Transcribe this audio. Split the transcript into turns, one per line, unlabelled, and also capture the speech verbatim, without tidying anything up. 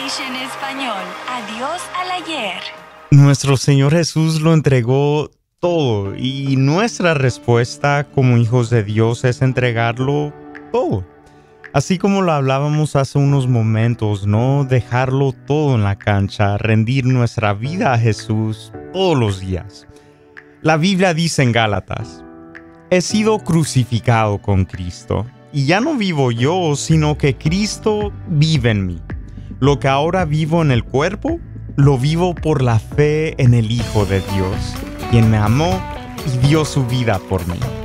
Station Español. Adiós al ayer.
Nuestro Señor Jesús lo entregó todo y nuestra respuesta como hijos de Dios es entregarlo todo. Así como lo hablábamos hace unos momentos, ¿no? Dejarlo todo en la cancha, rendir nuestra vida a Jesús todos los días. La Biblia dice en Gálatas: he sido crucificado con Cristo, y ya no vivo yo, sino que Cristo vive en mí. Lo que ahora vivo en el cuerpo, lo vivo por la fe en el Hijo de Dios, quien me amó y dio su vida por mí.